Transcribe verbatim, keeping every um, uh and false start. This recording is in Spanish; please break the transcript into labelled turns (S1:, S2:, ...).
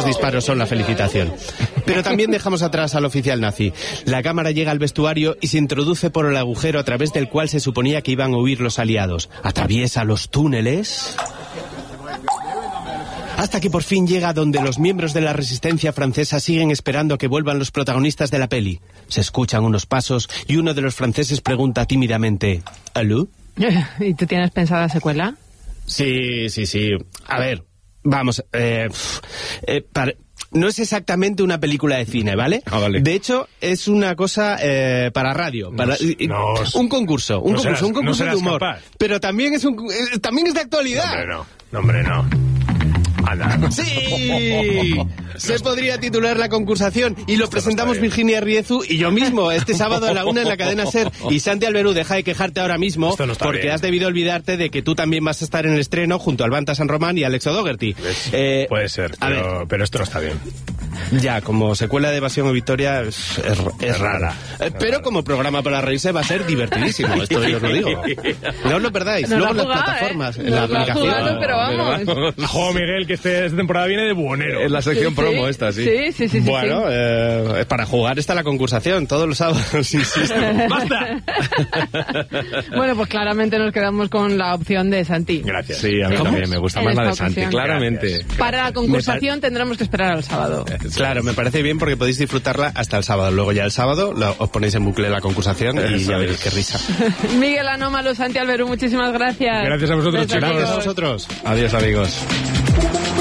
S1: disparos son la felicitación. Pero también dejamos atrás al oficial nazi. La cámara llega al vestuario y se introduce por el agujero a través del cual se suponía que iban a huir los aliados. Atraviesa los túneles hasta que por fin llega donde los miembros de la resistencia francesa siguen esperando a que vuelvan los protagonistas de la peli. Se escuchan unos pasos y uno de los franceses pregunta tímidamente: ¿Aló?
S2: ¿Y tú tienes pensada secuela?
S1: Sí, sí, sí. A ver, vamos, eh, eh, para... No es exactamente una película de cine, ¿vale?
S3: Ah, vale.
S1: De hecho, es una cosa eh, para radio, para
S3: no, no,
S1: un concurso, un
S3: no
S1: concurso,
S3: serás,
S1: un concurso
S3: no
S1: de humor.
S3: capaz.
S1: Pero también es un eh, también es de actualidad.
S3: No, hombre, no. No, hombre, no. Anda.
S1: ¡Sí! Se podría titular la concursación y lo
S3: Esto
S1: presentamos
S3: no
S1: Virginia Riezu y yo mismo este sábado a la una en la cadena SER. Y Santi Alberú, deja de quejarte ahora mismo
S3: no
S1: porque
S3: bien.
S1: has debido olvidarte de que tú también vas a estar en el estreno junto al Banta San Román y Alex O'Dougherty.
S3: Eh, Puede ser, pero, pero esto no está bien.
S1: Ya, como secuela de Evasión o Victoria es, es, es rara. Eh, pero como programa para reírse va a ser divertidísimo, esto yo os lo digo. No os lo perdáis.
S2: Nos
S1: Luego en las
S2: jugado,
S1: plataformas,
S2: ¿eh?
S1: en la
S2: Nos la
S1: aplicación.
S2: jugado, pero vamos.
S3: Jo, Miguel, que este, esta temporada viene de buonero.
S4: Es la sección
S2: Sí,
S4: promo
S2: sí.
S4: esta, sí.
S2: Sí, sí, sí. sí,
S1: Bueno,
S2: sí.
S1: eh, para jugar está la concursación, todos los sábados, insisto.
S3: ¡Basta!
S2: Bueno, pues claramente nos quedamos con la opción de Santi.
S3: Gracias.
S4: Sí, a mí
S2: ¿Cómo?
S4: también me gusta
S2: En
S4: más la de
S2: esta
S4: Santi,
S2: ocasión.
S4: claramente.
S3: Gracias.
S2: Para la concursación tendremos que esperar al sábado.
S1: Claro, me parece bien porque podéis disfrutarla hasta el sábado. Luego ya el sábado lo- os ponéis en bucle la concursación y
S3: Eso
S1: ya
S3: es.
S1: veréis qué risa.
S2: Miguel Anómalo, Santi Alberú, muchísimas gracias.
S3: Gracias a vosotros,
S2: Besazos.
S3: chicos.
S1: Gracias a vosotros.
S4: Adiós, amigos.